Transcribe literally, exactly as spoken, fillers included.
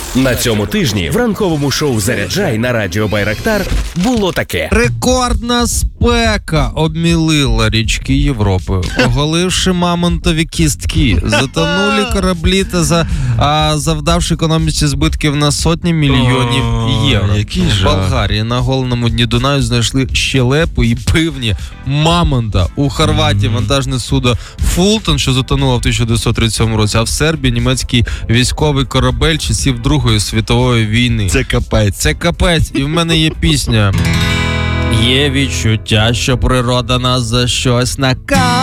На цьому тижні в ранковому шоу «Заряджай» на радіо Байрактар було таке. Рекордна спека обмілила річки Європи, оголивши мамонтові кістки. Затонули кораблі та за, а, завдавши економіці збитків на сотні мільйонів євро. В Болгарії на голеному дні Дунаю знайшли щелепу і пивні мамонта. У Хорватії вантажне судно «Фултон», що затонуло в тисяча дев'ятсот тридцять сьомому році, а в Сербії німецький військовий корабель часів Другої світової війни. Це капець. Це капець. І в мене є пісня. Є відчуття, що природа нас за щось наказує.